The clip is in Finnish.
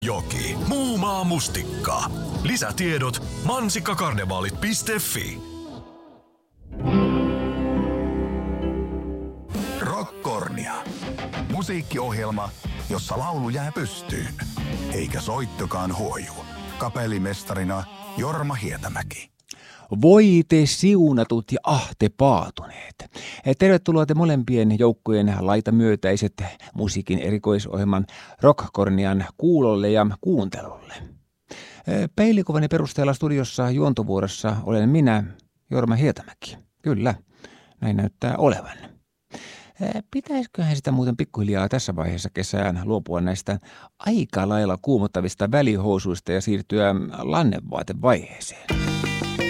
Joki. Muumaa mustikka. Lisätiedot mansikkakarnevaalit.fi. Rockkornia. Musiikkiohjelma, jossa laulu jää pystyyn, eikä soittokaan huoju. Kapellimestarina Jorma Hietämäki. Voi te siunatut ja te paatuneet. Tervetuloa te molempien joukkojen laitamyötäiset musiikin erikoisohjelman Rockkornian kuulolle ja kuuntelulle. Peilikuvani perusteella studiossa juontovuorossa olen minä, Jorma Hietämäki. Kyllä, näin näyttää olevan. Pitäisiköhän sitä muuten pikkuhiljaa tässä vaiheessa kesään luopua näistä aika lailla kuumottavista välihousuista ja siirtyä lannevaatevaiheeseen?